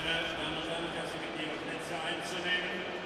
Damen und Herren, ich darf Sie bitten, Ihre Plätze einzunehmen.